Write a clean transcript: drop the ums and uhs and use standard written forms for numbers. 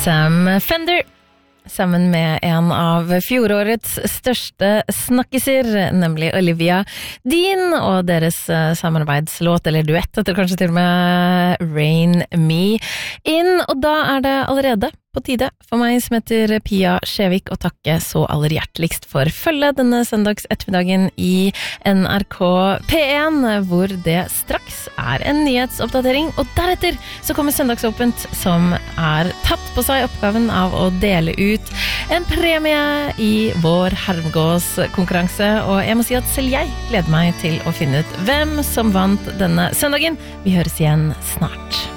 Sam Fender sammen med en av fjorårets største snakkiser, nemlig Olivia Dean, og deres samarbeidslåt, eller duett, etter kanskje til og med Rain Me In, og da det allerede på tide for meg som heter Pia Skjevik å takke så aller hjerteligst for følget denne søndags ettermiddagen i NRK P1, hvor det straks en nyhetsoppdatering, og deretter så kommer Søndagsåpent, som tatt på seg oppgaven av å dele ut en premie i vår Hermegås-konkurranse, og jeg må si at selv jeg gleder meg til å finne ut hvem som vant denne søndagen. Vi høres igjen snart.